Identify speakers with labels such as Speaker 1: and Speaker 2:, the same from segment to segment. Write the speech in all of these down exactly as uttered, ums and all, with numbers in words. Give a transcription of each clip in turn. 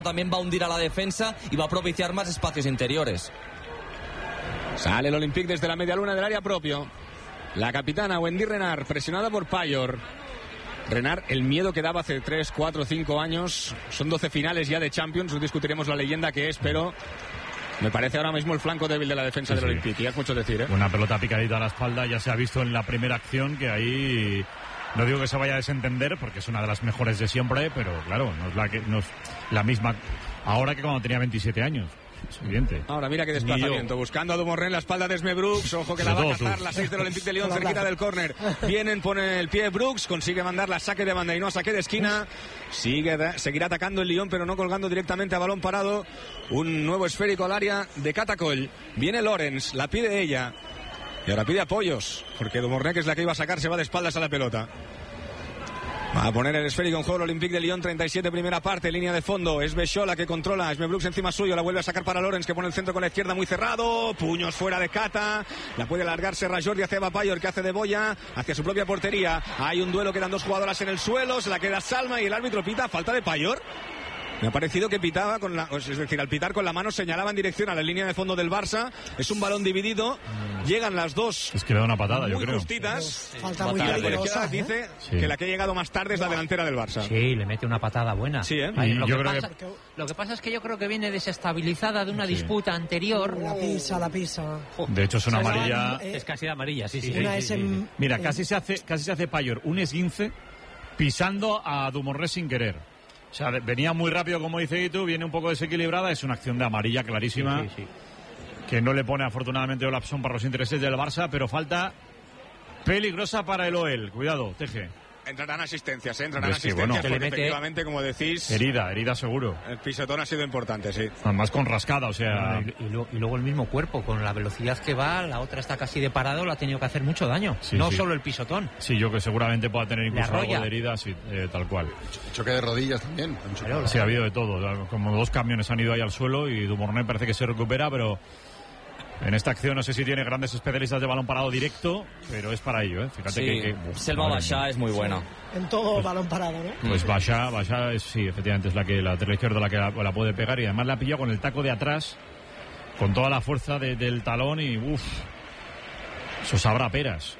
Speaker 1: también va a hundir a la defensa y va a propiciar más espacios interiores.
Speaker 2: Sale el Olympique desde la media luna del área propio. La capitana Wendy Renard, presionada por Payor. Renard, el miedo que daba hace tres, cuatro, cinco años. Son doce finales ya de Champions, no discutiremos la leyenda que es, pero me parece ahora mismo el flanco débil de la defensa sí, del sí. Olympique, ya es mucho decir, ¿eh?
Speaker 3: Una pelota picadita a la espalda, ya se ha visto en la primera acción que ahí... No digo que se vaya a desentender porque es una de las mejores de siempre, pero claro, no es la, que, no es la misma ahora que cuando tenía veintisiete años. Es evidente.
Speaker 2: Ahora mira qué desplazamiento, buscando a Dumouré en la espalda de Esme Brooks. Ojo que la va a cazar la seis del Olympique de Lyon cerquita del córner. Vienen, pone el pie Brooks, consigue mandar la saque de banda y no a saque de esquina. Sigue, seguirá atacando el Lyon, pero no colgando directamente a balón parado. Un nuevo esférico al área de Catacol. Viene Lorenz, la pide ella. Y ahora pide apoyos, porque Dumouré, que es la que iba a sacar, se va de espaldas a la pelota. Va a poner el esférico en juego el Olympique de Lyon, treinta y siete primera parte, línea de fondo. Es Béchot la que controla, Esme Brooks encima suyo, la vuelve a sacar para Lorenz, que pone el centro con la izquierda muy cerrado. Puños fuera de Cata, la puede alargarse Rajordi hacia Payor, que hace de boya hacia su propia portería. Hay un duelo, quedan dos jugadoras en el suelo, se la queda Salma y el árbitro pita falta de Payor. Me ha parecido que pitaba con la, es decir, al pitar con la mano señalaba en dirección a la línea de fondo del Barça. Es un balón dividido, llegan las dos.
Speaker 3: Es que le da una patada,
Speaker 2: muy
Speaker 3: yo creo.
Speaker 2: Justitas.
Speaker 4: Falta muy
Speaker 2: peligrosa, dice sí. que la que ha llegado más tarde es la delantera del Barça.
Speaker 5: Sí, le mete una patada buena.
Speaker 2: Sí, ¿eh?
Speaker 5: Ay, lo,
Speaker 3: yo
Speaker 5: que
Speaker 3: creo
Speaker 5: pasa,
Speaker 3: que...
Speaker 5: lo que pasa es que yo creo que viene desestabilizada de una sí. disputa anterior.
Speaker 4: La pisa, la pisa.
Speaker 3: De hecho es una amarilla.
Speaker 5: Eh, es casi de amarilla, sí, sí. sí,
Speaker 4: una
Speaker 5: sí,
Speaker 4: es
Speaker 5: sí,
Speaker 4: en...
Speaker 5: sí.
Speaker 3: Mira, casi se hace, casi se hace Payor un esguince pisando a Dumouré sin querer. O sea, venía muy rápido, como dice Itu, viene un poco desequilibrada, es una acción de amarilla clarísima, sí, sí, sí. que no le pone afortunadamente Olapson para los intereses del Barça, pero falta peligrosa para el O E L. Cuidado, Teje.
Speaker 2: Entrarán asistencias, ¿eh? entrarán
Speaker 3: Pues sí,
Speaker 2: asistencias,
Speaker 3: bueno,
Speaker 2: porque
Speaker 5: mete...
Speaker 2: efectivamente, como decís...
Speaker 3: Herida, herida seguro.
Speaker 2: El pisotón ha sido importante, sí.
Speaker 3: Además con rascada, o sea...
Speaker 5: Y, y, lo, y luego el mismo cuerpo, con la velocidad que va, la otra está casi de parado, le ha tenido que hacer mucho daño. Sí, no sí. solo el pisotón.
Speaker 3: Sí, yo que seguramente pueda tener incluso algo de herida, sí, eh, tal cual.
Speaker 6: Choque de rodillas también.
Speaker 3: Claro, sí, ha habido de todo. Como dos camiones han ido ahí al suelo y Dumouré parece que se recupera, pero... En esta acción no sé si tiene grandes especialistas de balón parado directo, pero es para ello, ¿eh? Fíjate
Speaker 1: sí,
Speaker 3: que... que
Speaker 1: Selma Bachá es muy buena.
Speaker 4: En todo
Speaker 3: pues,
Speaker 4: balón parado, ¿no?
Speaker 3: Pues Bachá, Bachá es, sí, efectivamente es la que la lateral izquierda la que la, la puede pegar y además la ha pillado con el taco de atrás, con toda la fuerza de, del talón y uff, eso sabrá peras.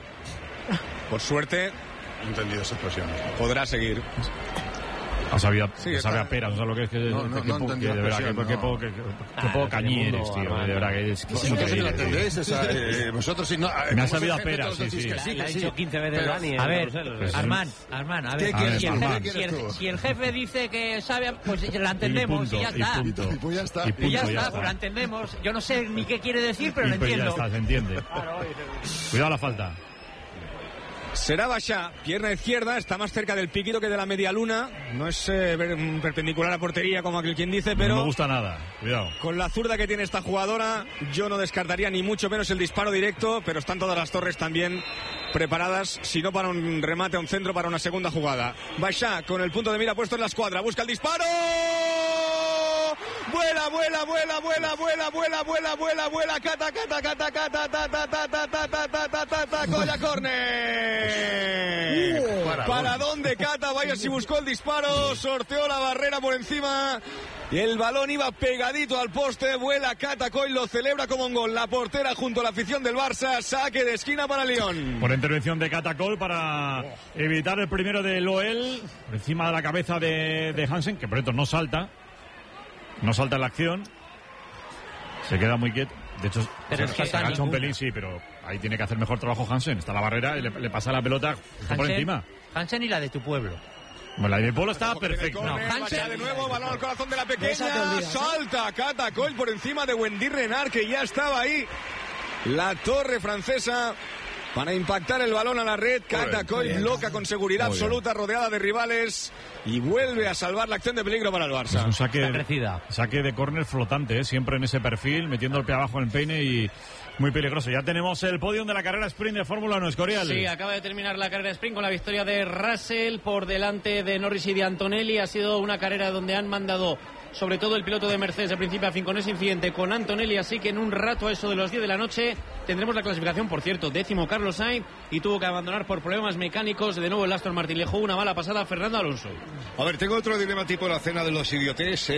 Speaker 2: Por suerte...
Speaker 6: No he entendido esa expresión.
Speaker 2: Podrá seguir.
Speaker 3: Ha sabido,
Speaker 2: sí,
Speaker 3: sabe a peras, o sea, lo que es que,
Speaker 6: no, no,
Speaker 3: que,
Speaker 6: no
Speaker 3: que, que de verdad, que,
Speaker 6: no.
Speaker 3: que, poco, que, que,
Speaker 5: ah,
Speaker 3: que poco cañí eres, tío, de verdad, que es, que es increíble.
Speaker 6: Eh, vosotros sí, no,
Speaker 3: me ha sabido a peras, sí, sí.
Speaker 5: La, la ha dicho quince veces Dani. A ver, pues, Armand, Armand, a ver,
Speaker 6: a ver
Speaker 5: si, el
Speaker 6: Armand.
Speaker 5: jefe, si, el, si el jefe dice que sabe, pues la entendemos y, punto, y ya está.
Speaker 3: Y, punto.
Speaker 6: y pues ya está.
Speaker 3: Y, punto,
Speaker 5: y ya,
Speaker 3: ya
Speaker 5: está,
Speaker 3: está.
Speaker 5: pues la entendemos. Yo no sé ni qué quiere decir, pero
Speaker 3: y
Speaker 5: lo
Speaker 3: pues
Speaker 5: entiendo.
Speaker 3: Ya está, se entiende. Cuidado la falta.
Speaker 2: Será Bachá, pierna izquierda, está más cerca del piquito que de la media luna. No es eh, perpendicular a portería como aquel quien dice, pero...
Speaker 3: No me gusta nada, cuidado.
Speaker 2: Con la zurda que tiene esta jugadora, yo no descartaría ni mucho menos el disparo directo, pero están todas las torres también preparadas, si no para un remate, a un centro, para una segunda jugada. Bachá, con el punto de mira puesto en la escuadra, busca el disparo... Vuela, vuela, vuela, vuela, vuela, vuela, vuela, vuela, vuela, cata, cata, cata, cata, ta, ta, ta, ta, ta, ta, ta, ta, ta, ta, Colla córner. ¿Para dónde Cata? Vaya si buscó el disparo, sorteó la barrera por encima y el balón iba pegadito al poste. Vuela Cata Coll, lo celebra como un gol. La portera junto a la afición del Barça, saque de esquina para Lyon.
Speaker 3: Por intervención de Cata Coll para evitar el primero de O E L por encima de la cabeza de, de Hansen, que por cierto no salta. No salta en la acción. Se queda muy quieto. De hecho,
Speaker 5: pero
Speaker 3: se,
Speaker 5: es que
Speaker 3: se agacha un pelín, sí, pero ahí tiene que hacer mejor trabajo Hansen. Está la barrera y le, le pasa la pelota Hansen, por encima.
Speaker 5: Hansen y la de tu pueblo.
Speaker 3: Bueno, la de mi pueblo estaba perfecta.
Speaker 2: No, Hansen de nuevo, balón al corazón de la pequeña. Salta Cata Coll por encima de Wendy Renard, que ya estaba ahí. La torre francesa para impactar el balón a la red. Cata Coll loca con seguridad absoluta, rodeada de rivales, y vuelve a salvar la acción de peligro para el Barça.
Speaker 3: Es un saque, saque de córner flotante, ¿eh? Siempre en ese perfil, metiendo el pie abajo en el peine y muy peligroso. Ya tenemos el podium de la carrera sprint de Fórmula uno, Escorial.
Speaker 7: Sí, acaba de terminar la carrera sprint con la victoria de Russell por delante de Norris y de Antonelli. Ha sido una carrera donde han mandado sobre todo el piloto de Mercedes de principio a fin con ese incidente con Antonelli, así que en un rato a eso de los diez de la noche tendremos la clasificación. Por cierto, décimo Carlos Sainz y tuvo que abandonar por problemas mecánicos. De nuevo el Aston Martin le jugó una mala pasada a Fernando Alonso.
Speaker 4: A ver, tengo otro dilema tipo la cena de los idiotes, ¿eh?